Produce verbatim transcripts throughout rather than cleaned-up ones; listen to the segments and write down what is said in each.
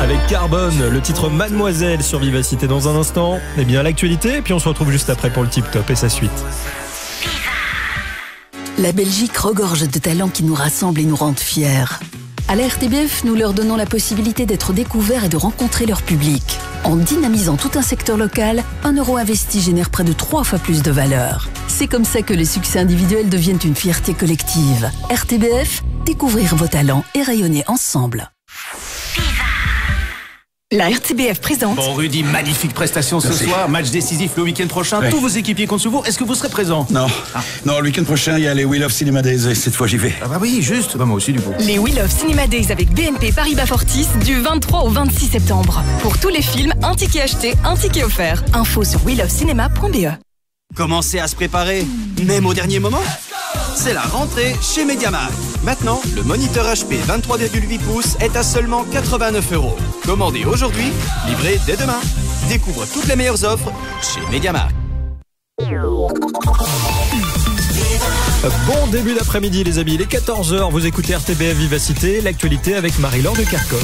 avec Carbone, le titre Mademoiselle sur Vivacité dans un instant. Eh bien l'actualité, et puis on se retrouve juste après pour le Tip Top et sa suite. La Belgique regorge de talents qui nous rassemblent et nous rendent fiers. À la R T B F, nous leur donnons la possibilité d'être découverts et de rencontrer leur public. En dynamisant tout un secteur local, un euro investi génère près de trois fois plus de valeur. C'est comme ça que les succès individuels deviennent une fierté collective. R T B F, découvrir vos talents et rayonner ensemble. La R T B F présente. Bon, Rudy, magnifique prestation ce Merci. soir. Match décisif le week-end prochain. Oui. Tous vos équipiers comptent sur vous. Est-ce que vous serez présent? Non. Ah. Non, le week-end prochain, il y a les Wheel of Cinema Days. Cette fois, j'y vais. Ah bah oui, juste. Bah moi aussi, du coup. Les Wheel of Cinema Days avec B N P Paribas Fortis du vingt-trois au vingt-six septembre. Pour tous les films, un ticket acheté, un ticket offert. Info sur wheel of cinema point b e. Commencez à se préparer, même au dernier moment. C'est la rentrée chez MediaMarkt. Maintenant, le moniteur H P vingt-trois virgule huit pouces est à seulement quatre-vingt-neuf euros. Commandez aujourd'hui, livré dès demain. Découvre toutes les meilleures offres chez MediaMarkt. Bon début d'après-midi les amis, il est quatorze heures, vous écoutez R T B F Vivacité, l'actualité avec Marie-Laure de Kerkhove.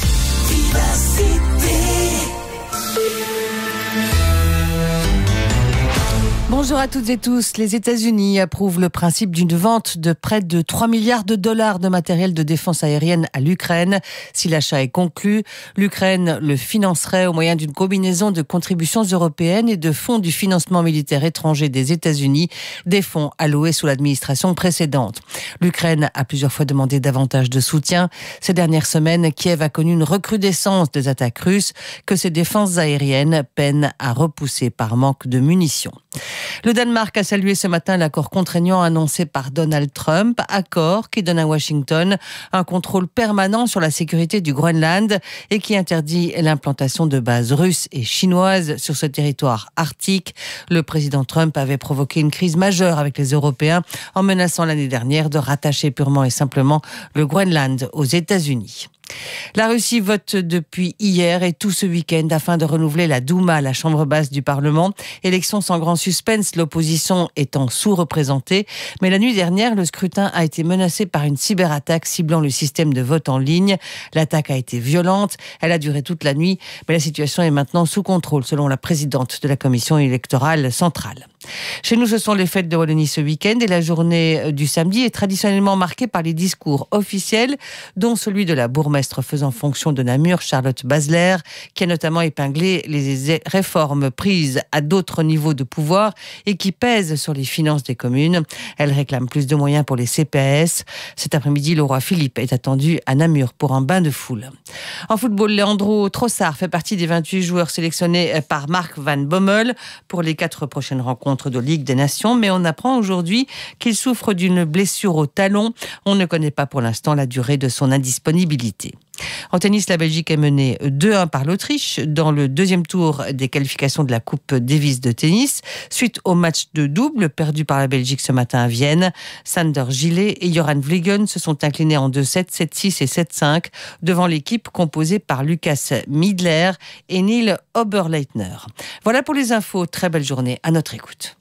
Bonjour à toutes et tous. Les États-Unis approuvent le principe d'une vente de près de trois milliards de dollars de matériel de défense aérienne à l'Ukraine. Si l'achat est conclu, l'Ukraine le financerait au moyen d'une combinaison de contributions européennes et de fonds du financement militaire étranger des États-Unis, des fonds alloués sous l'administration précédente. L'Ukraine a plusieurs fois demandé davantage de soutien. Ces dernières semaines, Kiev a connu une recrudescence des attaques russes que ses défenses aériennes peinent à repousser par manque de munitions. Le Danemark a salué ce matin l'accord contraignant annoncé par Donald Trump, accord qui donne à Washington un contrôle permanent sur la sécurité du Groenland et qui interdit l'implantation de bases russes et chinoises sur ce territoire arctique. Le président Trump avait provoqué une crise majeure avec les Européens en menaçant l'année dernière de rattacher purement et simplement le Groenland aux États-Unis. La Russie vote depuis hier et tout ce week-end afin de renouveler la Douma, la chambre basse du Parlement. Élection sans grand suspense, l'opposition étant sous-représentée. Mais la nuit dernière, le scrutin a été menacé par une cyberattaque ciblant le système de vote en ligne. L'attaque a été violente, elle a duré toute la nuit, mais la situation est maintenant sous contrôle, selon la présidente de la commission électorale centrale. Chez nous, ce sont les fêtes de Wallonie ce week-end et la journée du samedi est traditionnellement marquée par les discours officiels, dont celui de la bourgmestre faisant fonction de Namur, Charlotte Basler, qui a notamment épinglé les réformes prises à d'autres niveaux de pouvoir et qui pèsent sur les finances des communes. Elle réclame plus de moyens pour les C P A S. Cet après-midi, le roi Philippe est attendu à Namur pour un bain de foule. En football, Leandro Trossard fait partie des vingt-huit joueurs sélectionnés par Mark Van Bommel pour les quatre prochaines rencontres de Ligue des Nations, mais on apprend aujourd'hui qu'il souffre d'une blessure au talon. On ne connaît pas pour l'instant la durée de son indisponibilité. En tennis, la Belgique est menée deux un par l'Autriche dans le deuxième tour des qualifications de la Coupe Davis de tennis, suite au match de double perdu par la Belgique ce matin à Vienne. Sander Gillet et Joran Vliegen se sont inclinés en deux sept, sept six et sept cinq devant l'équipe composée par Lucas Midler et Neil Oberleitner. Voilà pour les infos. Très belle journée à notre écoute.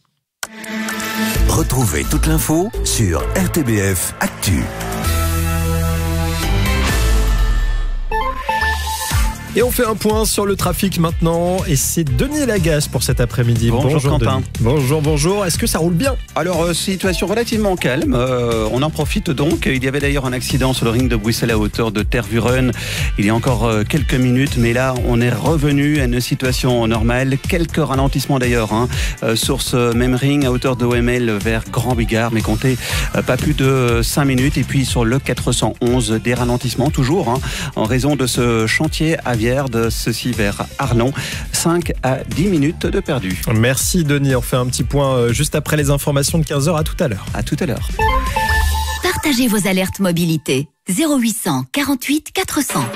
Retrouvez toute l'info sur R T B F Actu. Et on fait un point sur le trafic maintenant, et c'est Denis Lagasse pour cet après-midi. Bonjour, bonjour Quentin. Denis. Bonjour, bonjour. Est-ce que ça roule bien ? Alors, euh, situation relativement calme. Euh, on en profite donc. Il y avait d'ailleurs un accident sur le ring de Bruxelles à hauteur de Tervuren il y a encore euh, quelques minutes, mais là, on est revenu à une situation normale. Quelques ralentissements d'ailleurs, hein, euh, sur ce même ring à hauteur de O M L vers Grand Bigard, mais comptez euh, pas plus de cinq minutes. Et puis sur le quatre cent onze, des ralentissements toujours, hein, en raison de ce chantier à de ceci vers Arlon, cinq à dix minutes de perdu. Merci Denis, on fait un petit point juste après les informations de quinze heures. À tout à l'heure. À tout à l'heure. Partagez vos alertes mobilité. zéro huit cent quarante-huit quatre cents.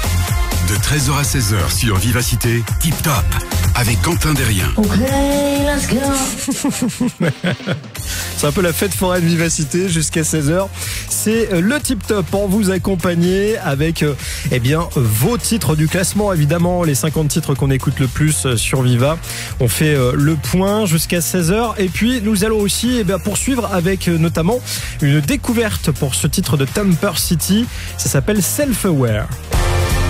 De treize heures à seize heures sur Vivacité, Tip Top, avec Quentin Derrien. Okay, C'est un peu la fête foraine Vivacité jusqu'à seize heures. C'est le Tip Top pour vous accompagner avec eh bien, vos titres du classement, évidemment, les cinquante titres qu'on écoute le plus sur Viva. On fait le point jusqu'à seize heures et puis nous allons aussi eh bien, poursuivre avec notamment une découverte pour ce titre de Temper City. Ça s'appelle Self-Aware.